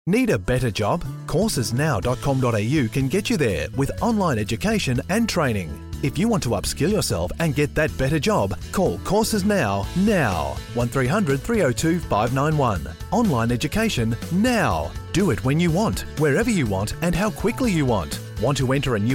Need a better job? Coursesnow.com.au can get you there with online education and training. If you want to upskill yourself and get that better job, call Courses Now. 1300 302 591. Online education now. Do it when you want, wherever you want, and how quickly you want. Want to enter a new